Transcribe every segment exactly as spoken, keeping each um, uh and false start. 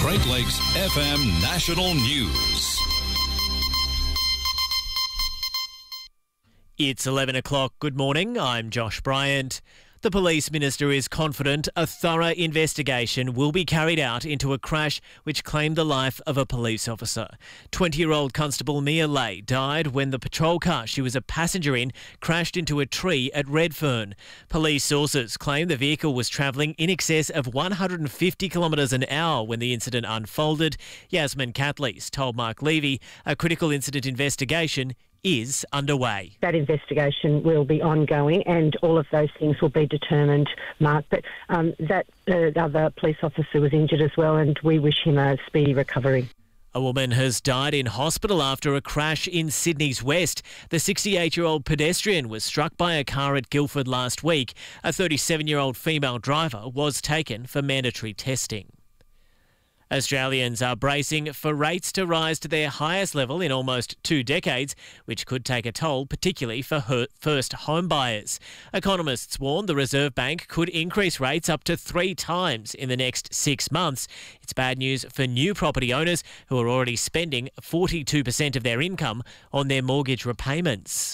Great Lakes F M National News. It's eleven o'clock. Good morning. I'm Josh Bryant. The police minister is confident a thorough investigation will be carried out into a crash which claimed the life of a police officer. twenty-year-old Constable Mia Lay died when the patrol car she was a passenger in crashed into a tree at Redfern. Police sources claim the vehicle was travelling in excess of one hundred fifty kilometres an hour when the incident unfolded. Yasmin Catley's told Mark Levy a critical incident investigation is underway. That investigation will be ongoing and all of those things will be determined, Mark. But um, that uh, other police officer was injured as well and we wish him a speedy recovery. A woman has died in hospital after a crash in Sydney's West. The sixty-eight-year-old pedestrian was struck by a car at Guildford last week. A thirty-seven-year-old female driver was taken for mandatory testing. Australians are bracing for rates to rise to their highest level in almost two decades, which could take a toll, particularly for first home buyers. Economists warn the Reserve Bank could increase rates up to three times in the next six months. It's bad news for new property owners who are already spending forty-two percent of their income on their mortgage repayments.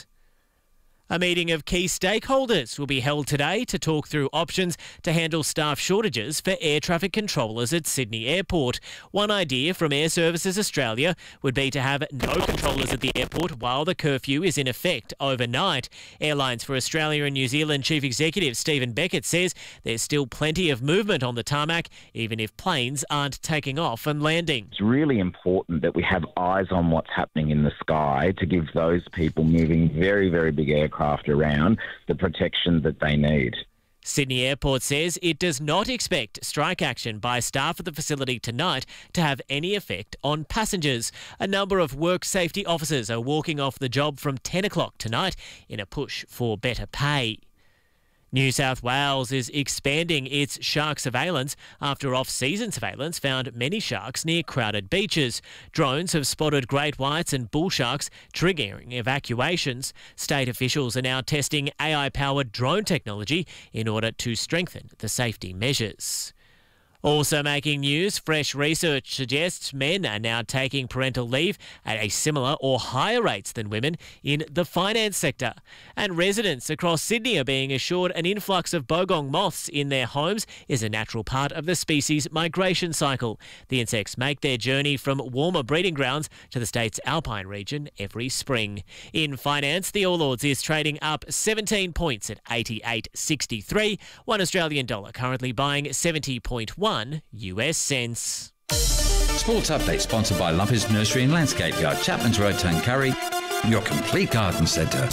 A meeting of key stakeholders will be held today to talk through options to handle staff shortages for air traffic controllers at Sydney Airport. One idea from Air Services Australia would be to have no controllers at the airport while the curfew is in effect overnight. Airlines for Australia and New Zealand Chief Executive Stephen Beckett says there's still plenty of movement on the tarmac, even if planes aren't taking off and landing. It's really important that we have eyes on what's happening in the sky to give those people moving very, very big aircraft around the protection that they need. Sydney Airport says it does not expect strike action by staff at the facility tonight to have any effect on passengers. A number of work safety officers are walking off the job from ten o'clock tonight in a push for better pay. New South Wales is expanding its shark surveillance after off-season surveillance found many sharks near crowded beaches. Drones have spotted great whites and bull sharks, triggering evacuations. State officials are now testing A I-powered drone technology in order to strengthen the safety measures. Also making news, fresh research suggests men are now taking parental leave at a similar or higher rates than women in the finance sector. And residents across Sydney are being assured an influx of bogong moths in their homes is a natural part of the species' migration cycle. The insects make their journey from warmer breeding grounds to the state's alpine region every spring. In finance, the All Ords is trading up seventeen points at eighty-eight sixty-three. One Australian dollar currently buying seventy point one U S cents. Sports Update sponsored by Lumpers Nursery and Landscape Yard, Chapman's Road, Tuncurry, your complete garden centre.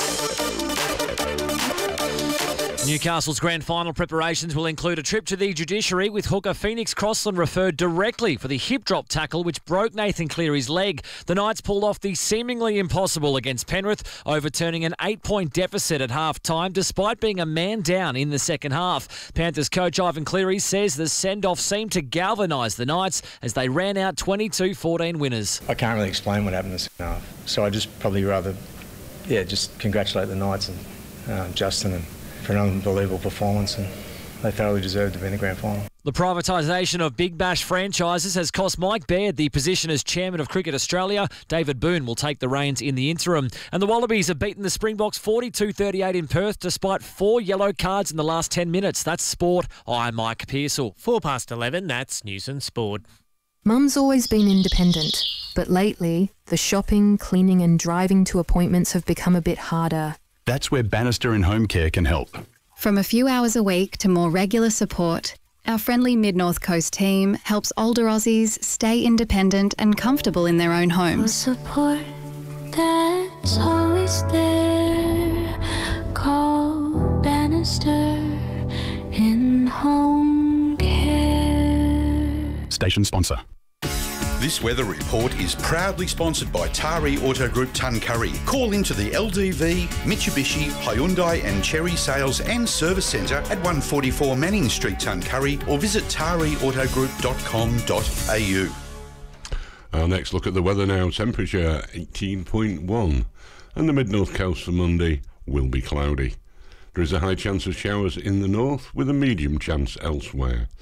Newcastle's grand final preparations will include a trip to the judiciary with hooker Phoenix Crossland referred directly for the hip drop tackle which broke Nathan Cleary's leg. The Knights pulled off the seemingly impossible against Penrith, overturning an eight-point deficit at half-time despite being a man down in the second half. Panthers coach Ivan Cleary says the send-off seemed to galvanise the Knights as they ran out twenty-two fourteen winners. I can't really explain what happened in the second half, so I just probably rather, yeah, just congratulate the Knights and uh, Justin and for an unbelievable performance, and they thoroughly deserved to be in the grand final. The privatisation of Big Bash franchises has cost Mike Baird the position as chairman of Cricket Australia. David Boone will take the reins in the interim. And the Wallabies have beaten the Springboks forty-two thirty-eight in Perth despite four yellow cards in the last ten minutes. That's sport. I'm Mike Pearsall. Four past eleven, that's News and Sport. Mum's always been independent, but lately, the shopping, cleaning and driving to appointments have become a bit harder. That's where Bannister and Home Care can help. From a few hours a week to more regular support, our friendly Mid-North Coast team helps older Aussies stay independent and comfortable in their own homes. Support that's always there. Call Bannister in Home Care. Station sponsor. This weather report is proudly sponsored by Tari Auto Group Tuncurry. Call into the L D V, Mitsubishi, Hyundai and Chery Sales and Service Centre at one forty-four Manning Street, Tuncurry, or visit tari auto group dot com dot a u. Our next look at the weather now. Temperature eighteen point one, and the mid-north coast for Monday will be cloudy. There is a high chance of showers in the north with a medium chance elsewhere.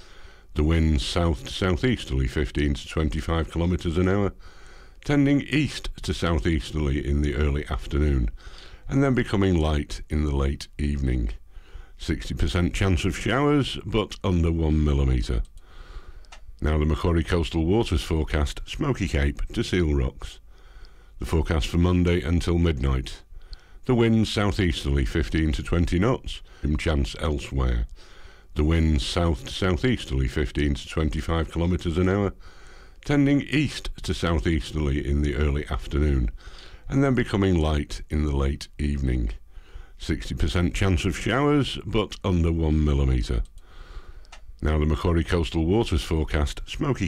The winds south to southeasterly fifteen to twenty-five kilometres an hour, tending east to southeasterly in the early afternoon, and then becoming light in the late evening. sixty percent chance of showers, but under one millimetre. Now the Macquarie Coastal Waters forecast, Smoky Cape to Seal Rocks. The forecast for Monday until midnight. The winds southeasterly fifteen to twenty knots, chance elsewhere. The winds south to southeasterly fifteen to twenty-five kilometres an hour, tending east to southeasterly in the early afternoon, and then becoming light in the late evening. sixty percent chance of showers, but under one millimetre. Now the Macquarie Coastal Waters forecast, Smoky